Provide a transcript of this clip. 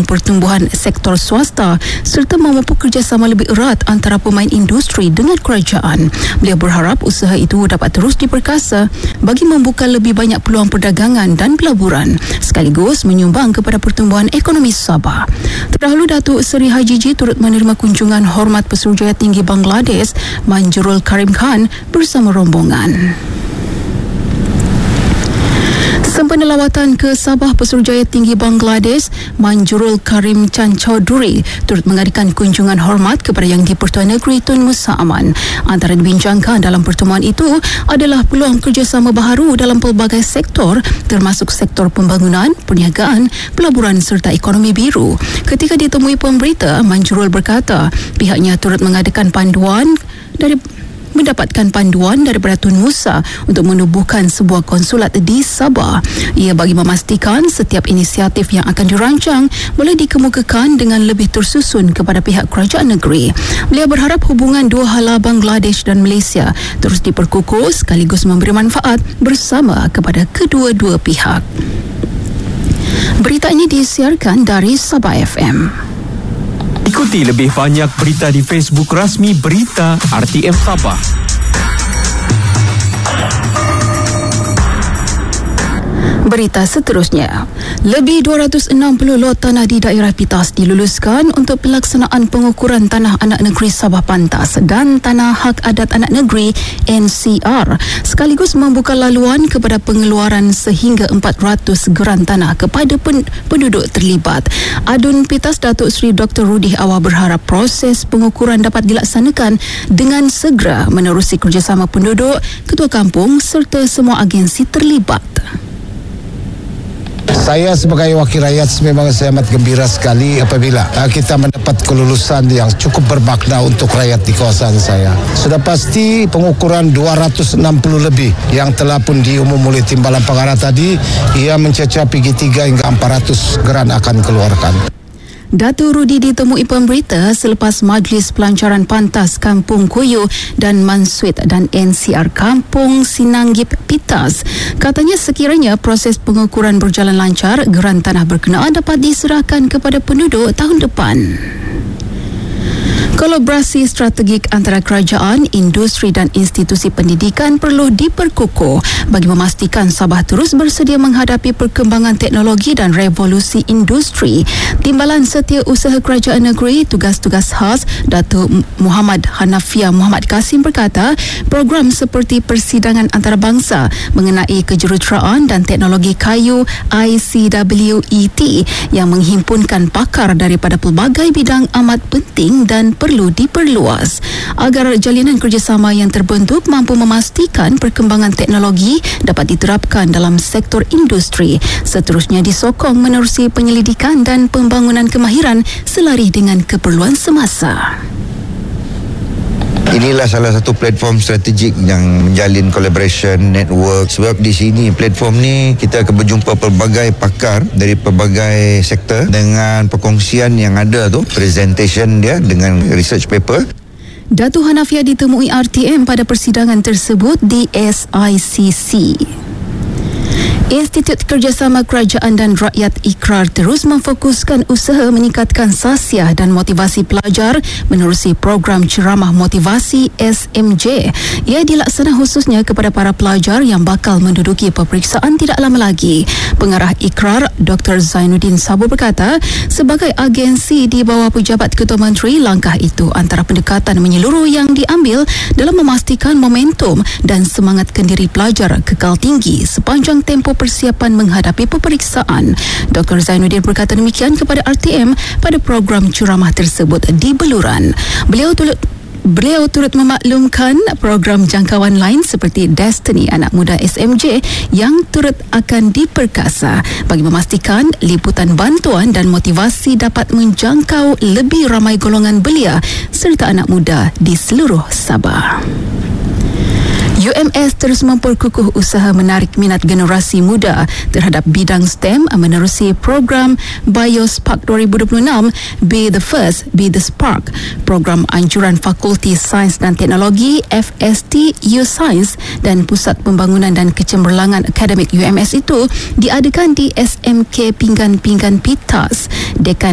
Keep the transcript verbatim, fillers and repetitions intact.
mendorong pertumbuhan sektor swasta serta memupuk kerjasama lebih erat antara pemain industri dengan kerajaan. Beliau berharap usaha itu dapat terus diperkasa bagi membuka lebih banyak peluang perdagangan dan pelaburan sekaligus menyumbang kepada pertumbuhan ekonomi Sabah. Terdahulu Datuk Seri Haji G turut menerima kunjungan hormat Pesuruhjaya Tinggi Bangladesh Manjurul Karim Khan bersama rombongan. Sempena lawatan ke Sabah, Pesuruhjaya Tinggi Bangladesh Manjurul Karim Chan Chowdhury turut mengadakan kunjungan hormat kepada Yang di-Pertuan Negeri Tun Musa Aman. Antara dibincangkan dalam pertemuan itu adalah peluang kerjasama baharu dalam pelbagai sektor termasuk sektor pembangunan, perniagaan, pelaburan serta ekonomi biru. Ketika ditemui pemberita, Manjurul berkata pihaknya turut mengadakan panduan dari mendapatkan panduan daripada Tun Musa untuk menubuhkan sebuah konsulat di Sabah. Ia bagi memastikan setiap inisiatif yang akan dirancang boleh dikemukakan dengan lebih tersusun kepada pihak kerajaan negeri. Beliau berharap hubungan dua hala Bangladesh dan Malaysia terus diperkukuh sekaligus memberi manfaat bersama kepada kedua-dua pihak. Berita ini disiarkan dari Sabah F M. Ikuti lebih banyak berita di Facebook rasmi Berita R T M Sabah. Berita seterusnya, lebih dua ratus enam puluh lot tanah di daerah Pitas diluluskan untuk pelaksanaan pengukuran tanah anak negeri Sabah Pantas dan Tanah Hak Adat Anak Negeri N C R sekaligus membuka laluan kepada pengeluaran sehingga empat ratus geran tanah kepada pen- penduduk terlibat. Adun Pitas Datuk Seri Doktor Rudi Awar berharap proses pengukuran dapat dilaksanakan dengan segera menerusi kerjasama penduduk, ketua kampung serta semua agensi terlibat. Saya sebagai wakil rakyat memang saya amat gembira sekali apabila uh, kita mendapat kelulusan yang cukup bermakna untuk rakyat di kawasan saya. Sudah pasti pengukuran dua ratus enam puluh lebih yang telah pun diumum oleh Timbalan Pengarah tadi, ia mencapai P G tiga hingga empat ratus geran akan keluarkan. Datuk Rudi ditemui pemberita selepas Majlis Pelancaran Pantas Kampung Koyo dan Mansuit dan N C R Kampung Sinanggip Pitas. Katanya sekiranya proses pengukuran berjalan lancar, geran tanah berkenaan dapat diserahkan kepada penduduk tahun depan. Kolaborasi strategik antara kerajaan, industri dan institusi pendidikan perlu diperkukuh bagi memastikan Sabah terus bersedia menghadapi perkembangan teknologi dan revolusi industri. Timbalan Setiausaha Kerajaan Negeri Tugas-Tugas Khas Datuk Muhammad Hanafiah Muhammad Kasim berkata, program seperti Persidangan Antarabangsa mengenai kejuruteraan dan teknologi kayu I C W E T yang menghimpunkan pakar daripada pelbagai bidang amat penting dan perlu diperluas agar jalinan kerjasama yang terbentuk mampu memastikan perkembangan teknologi dapat diterapkan dalam sektor industri. Seterusnya disokong menerusi penyelidikan dan pembangunan kemahiran selari dengan keperluan semasa. Inilah salah satu platform strategik yang menjalin collaboration network, sebab di sini platform ni kita akan berjumpa pelbagai pakar dari pelbagai sektor dengan perkongsian yang ada tu, presentation dia dengan research paper. Datuk Hanafiah ditemui R T M pada persidangan tersebut di S I C C. Institut Kerjasama Kerajaan dan Rakyat Ikrar terus memfokuskan usaha meningkatkan sasiah dan motivasi pelajar menerusi program ceramah motivasi S M J. Ia dilaksana khususnya kepada para pelajar yang bakal menduduki peperiksaan tidak lama lagi. Pengarah Ikrar Doktor Zainuddin Sabo berkata, sebagai agensi di bawah pejabat Ketua Menteri, langkah itu antara pendekatan menyeluruh yang diambil dalam memastikan momentum dan semangat kendiri pelajar kekal tinggi sepanjang tempoh persiapan menghadapi peperiksaan. Doktor Zainuddin berkata demikian kepada R T M pada program ceramah tersebut di Beluran. Beliau turut Beliau turut memaklumkan program jangkauan lain seperti Destiny Anak Muda S M J yang turut akan diperkasa bagi memastikan liputan bantuan dan motivasi dapat menjangkau lebih ramai golongan belia serta anak muda di seluruh Sabah. U M S terus memperkukuh usaha menarik minat generasi muda terhadap bidang STEM menerusi program BioSpark dua ribu dua puluh enam Be the First, Be the Spark. Program anjuran Fakulti Sains dan Teknologi F S T U Sains dan Pusat Pembangunan dan Kecemerlangan Akademik U M S itu diadakan di S M K Pinggan-Pinggan Pitas. Dekan